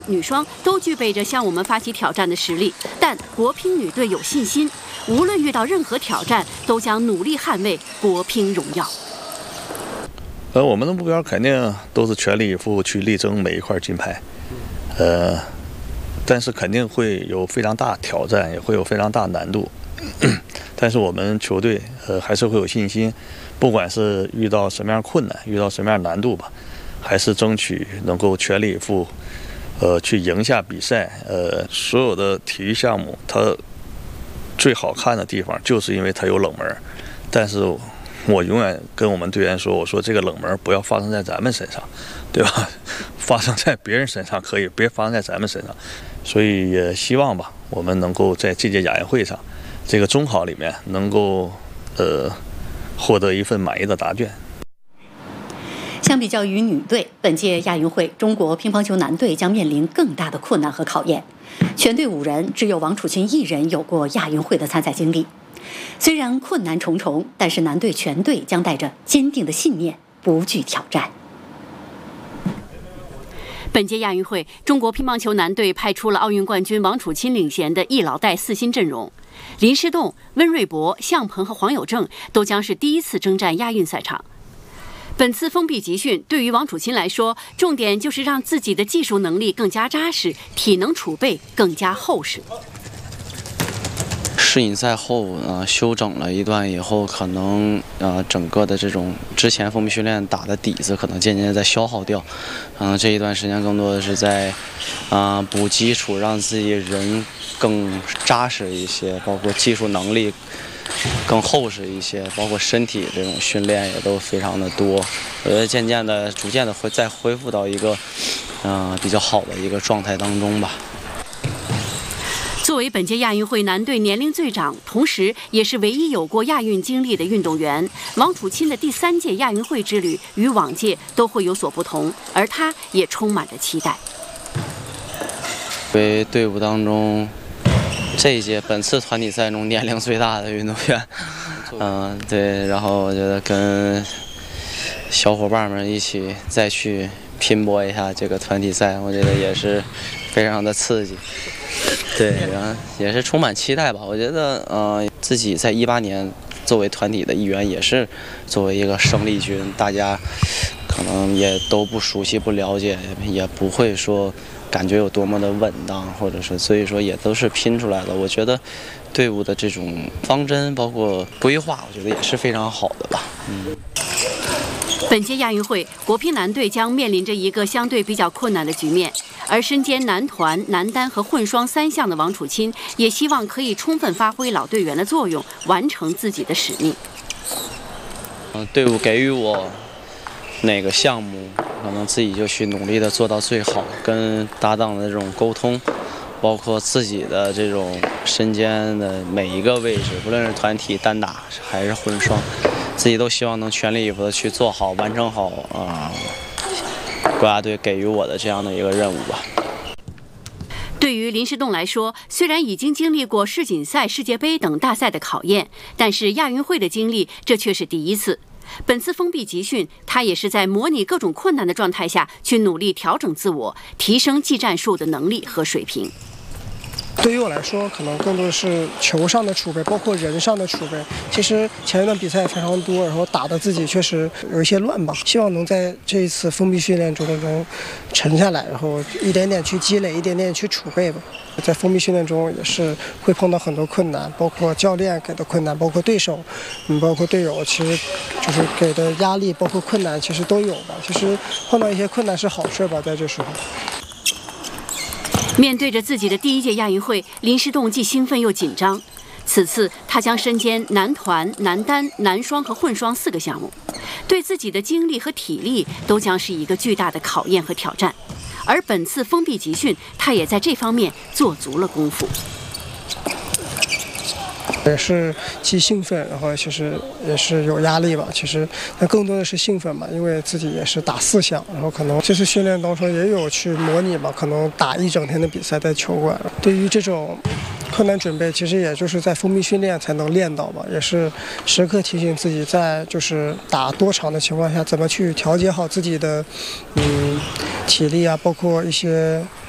女双都具备着向我们发起挑战的实力，但国乒女队有信心，无论遇到任何挑战，都将努力捍卫国乒荣耀。 我们的目标肯定都是全力以赴去力争每一块金牌，但是肯定会有非常大挑战，也会有非常大难度。但是我们球队还是会有信心，不管是遇到什么样困难，遇到什么样难度吧，还是争取能够全力以赴，去赢下比赛。所有的体育项目，它最好看的地方就是因为它有冷门，但是我永远跟我们队员说，我说这个冷门不要发生在咱们身上，对吧？发生在别人身上可以，别发生在咱们身上。所以也希望吧，我们能够在这届亚运会上，这个中考里面能够获得一份满意的答卷。 相比较于女队，本届亚运会中国乒乓球男队将面临更大的困难和考验。全队5人，只有王楚钦1人有过亚运会的参赛经历。虽然困难重重，但是男队全队将带着坚定的信念，不惧挑战。本届亚运会，中国乒乓球男队派出了奥运冠军王楚钦领衔的一老带4新阵容，林诗栋、温瑞博、向鹏和黄有正都将是第一次征战亚运赛场。本次封闭集训对于王楚钦来说，重点就是让自己的技术能力更加扎实，体能储备更加厚实。 世锦赛后休整了一段以后，可能整个的这种之前封闭训练打的底子可能渐渐在消耗掉。这一段时间更多的是在补基础，让自己人更扎实一些，包括技术能力更厚实一些，包括身体这种训练也都非常的多。我觉得逐渐的会再恢复到一个比较好的一个状态当中吧。 作为本届亚运会男队年龄最长，同时也是唯一有过亚运经历的运动员，王楚钦的第3届亚运会之旅与往届都会有所不同，而他也充满着期待。 为队伍当中这一届本次团体赛中年龄最大的运动员，对，然后我觉得跟小伙伴们一起再去拼搏一下这个团体赛，我觉得也是非常的刺激。对，然后也是充满期待吧。我觉得自己在18年作为团体的一员，也是作为一个生力军，大家可能也都不熟悉、不了解，也不会说感觉有多么的稳当，或者是所以说也都是拼出来的。我觉得队伍的这种方针包括规划，我觉得也是非常好的吧。 本届亚运会，国乒男队将面临着一个相对比较困难的局面，而身兼男团、男单和混双3项的王楚钦，也希望可以充分发挥老队员的作用，完成自己的使命。 队伍给予我哪个项目，可能自己就去努力的做到最好，跟搭档的这种沟通，包括自己的这种身兼的每一个位置，不论是团体、单打还是混双，自己都希望能全力以赴的去做好，完成好国家队给予我的这样的一个任务吧。 对于林诗栋来说，虽然已经经历过世锦赛、世界杯等大赛的考验，但是亚运会的经历这却是第一次。本次封闭集训，他也是在模拟各种困难的状态下去努力调整自我，提升技战术的能力和水平。 对于我来说，可能更多的是球上的储备，包括人上的储备。其实前一段比赛非常多，然后打的自己确实有一些乱吧。希望能在这一次封闭训练中沉下来，然后一点点去积累，一点点去储备吧。在封闭训练中也是会碰到很多困难，包括教练给的困难，包括对手，包括队友，其实就是给的压力，包括困难，其实都有吧。其实碰到一些困难是好事吧，在这时候。 面对着自己的第1届亚运会，林诗栋既兴奋又紧张。此次他将身兼男团、男单、男双和混双4个项目，对自己的精力和体力都将是一个巨大的考验和挑战。而本次封闭集训，他也在这方面做足了功夫。 也是既兴奋，然后其实也是有压力吧。其实那更多的是兴奋吧，因为自己也是打4项，然后可能这次训练当中也有去模拟吧，可能打一整天的比赛在球馆。对于这种困难准备，其实也就是在封闭训练才能练到吧，也是时刻提醒自己在就是打多场的情况下，怎么去调节好自己的体力啊，包括一些